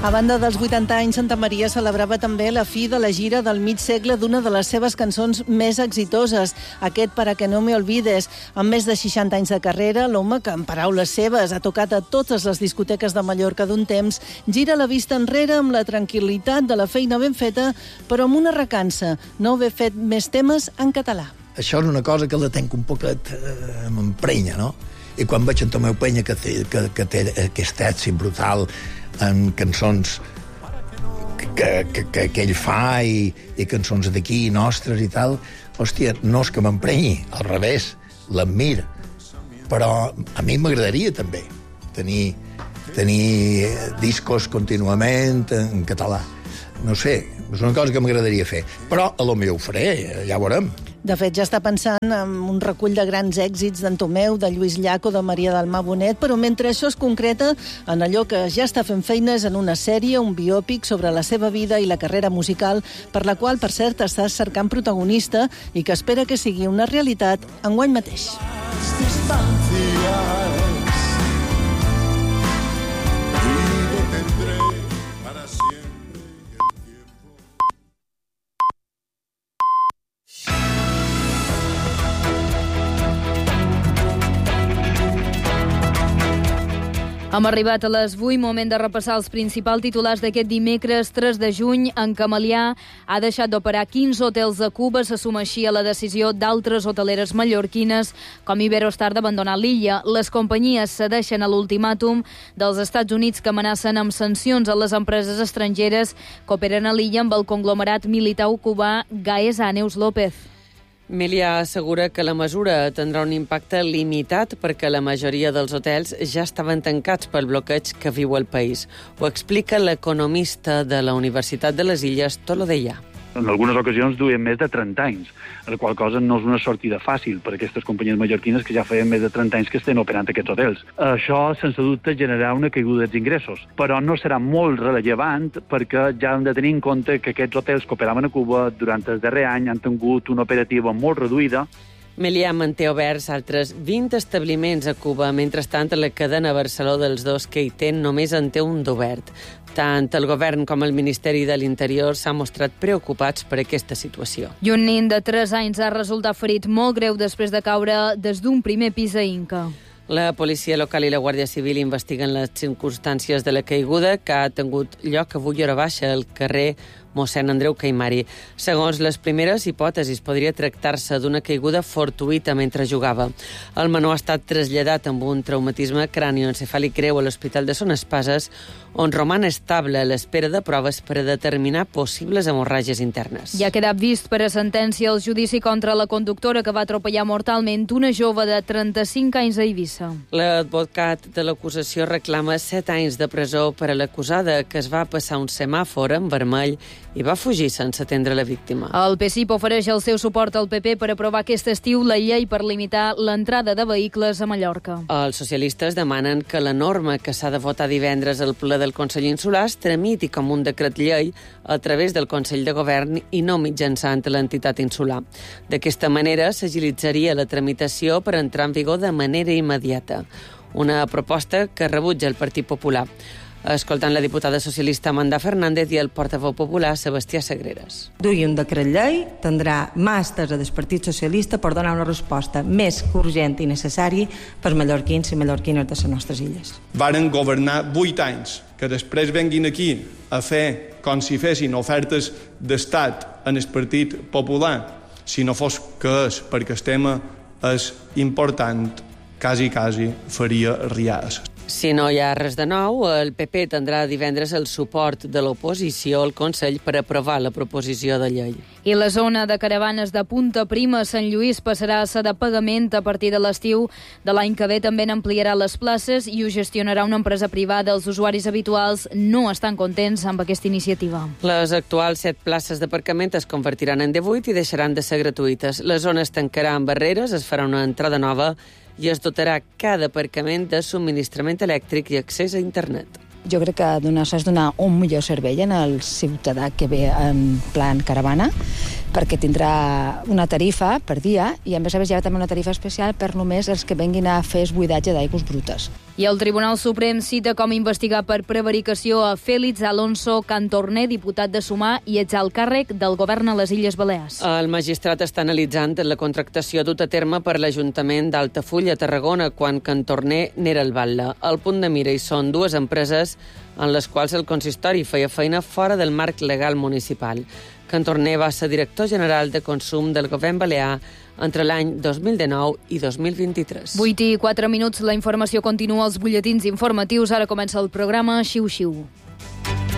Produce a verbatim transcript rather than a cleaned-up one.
A banda dels vuitanta anys, Santa Maria celebrava també la fi de la gira del mig segle d'una de les seves cançons més exitoses, aquest Para que no me olvides. Amb més de seixanta anys de carrera, l'home que, en paraules seves, ha tocat a totes les discoteques de Mallorca d'un temps, gira la vista enrere amb la tranquil·litat de la feina ben feta, però amb una recança, no haver fet més temes en català. Això és una cosa que la tenc un poquet eh, m'emprenya, no? I quan veig en Tomeu Penya que té, que, que té aquest èxit brutal en cançons que, que, que, que ell fa i, i cançons d'aquí, nostres i tal, hòstia, no és que m'emprenyi, al revés, l'admir. Però a mi m'agradaria també tenir, tenir discos contínuament en català. No sé, és una cosa que m'agradaria fer. Però a lo millor ho faré, ja ho veurem. De fet, ja està pensant en un recull de grans èxits d'en Tomeu, de Lluís Llach o de Maria del Mar Bonet, però mentre això es concreta en allò que ja està fent feines en una sèrie, un biòpic sobre la seva vida i la carrera musical, per la qual, per cert, està cercant protagonista i que espera que sigui una realitat enguany mateix. Hem arribat a les vuit, moment de repassar els principals titulars d'aquest dimecres tres de juny. En Camalià ha deixat d'operar quinze hotels a Cuba, se suma així a la decisió d'altres hoteleres mallorquines, com Iberostar, d'abandonar l'illa. Les companyies cedeixen a l'ultimàtum dels Estats Units que amenacen amb sancions a les empreses estrangeres que operen a l'illa amb el conglomerat militar cubà Gaesa. Neus López. Melià assegura que la mesura tindrà un impacte limitat perquè la majoria dels hotels ja estaven tancats pel bloqueig que viu el país. Ho explica l'economista de la Universitat de les Illes, Tolo Deia. En algunes ocasions duien més de trenta anys, la qual cosa no és una sortida fàcil per a aquestes companyies mallorquines que ja feien més de trenta anys que estan operant aquests hotels. Això, sense dubte, generarà una caiguda dels ingressos, però no serà molt rellevant perquè ja hem de tenir en compte que aquests hotels que operaven a Cuba durant el darrer any han tingut una operativa molt reduïda. Melià manté oberts altres vint establiments a Cuba. Mentrestant, la cadena Barceló dels dos que hi té només en té un d'obert. Tant el govern com el Ministeri de l'Interior s'han mostrat preocupats per aquesta situació. I un nin de tres anys ha resultat ferit molt greu després de caure des d'un primer pis a Inca. La policia local i la Guàrdia Civil investiguen les circumstàncies de la caiguda que ha tingut lloc avui a hora baixa al carrer mossèn Andreu Caimari. Segons les primeres hipòtesis, podria tractar-se d'una caiguda fortuïta mentre jugava. El menor ha estat traslladat amb un traumatisme cranioencefàlic greu a l'Hospital de Son Espases, on roman estable a l'espera de proves per a determinar possibles hemorràgies internes. Ja ha quedat vist per a sentència el judici contra la conductora que va atropellar mortalment una jove de trenta-cinc anys a Eivissa. L'advocat de l'acusació reclama set anys de presó per a l'acusada, que es va passar un semàfor en vermell i va fugir sense atendre la víctima. El P S I P ofereix el seu suport al P P per aprovar aquest estiu la llei per limitar l'entrada de vehicles a Mallorca. Els socialistes demanen que la norma que s'ha de votar divendres al ple del Consell Insular es tramiti com un decret llei a través del Consell de Govern i no mitjançant l'entitat insular. D'aquesta manera s'agilitzaria la tramitació per entrar en vigor de manera immediata. Una proposta que rebutja el Partit Popular. Escoltant la diputada socialista Amanda Fernández i el portaveu popular Sebastià Sagreras. Dugui un decret llei, tindrà mà estesa del Partit Socialista per donar una resposta més urgent i necessària per mallorquins i mallorquines de les nostres illes. Varen governar vuit anys, que després venguin aquí a fer com si fessin ofertes d'estat en el Partit Popular, si no fos que és perquè el tema és important, quasi, quasi faria riades. Si no hi ha res de nou, el P P tindrà divendres el suport de l'oposició al Consell per aprovar la proposició de llei. I la zona de caravanes de Punta Prima a Sant Lluís passarà a ser de pagament a partir de l'estiu de l'any que ve. També n'ampliarà les places i ho gestionarà una empresa privada. Els usuaris habituals no estan contents amb aquesta iniciativa. Les actuals set places d'aparcament es convertiran en divuit i deixaran de ser gratuïtes. La zona es tancarà amb barreres, es farà una entrada nova i es dotarà cada aparcament de subministrament elèctric i accés a internet. Jo crec que s'ha de donar un millor servei al ciutadà que ve en plan caravana, perquè tindrà una tarifa per dia i a més a més hi ha també una tarifa especial per només els que venguin a fer esbuidatge d'aigües brutes. I el Tribunal Suprem cita com investigar per prevaricació a Félix Alonso Cantorné, diputat de Sumar i exalt càrrec del govern a les Illes Balears. El magistrat està analitzant la contractació duta a terme per l'Ajuntament d'Altafulla, a Tarragona, quan Cantorné n'era el batlle. El punt de mira hi són dues empreses en les quals el consistori feia feina fora del marc legal municipal. Cantorné va ser director general de consum del govern balear entre l'any dos mil dinou i dos mil vint-i-tres. vuit i quatre minuts, la informació continua als butlletins informatius. Ara comença el programa Xiu Xiu.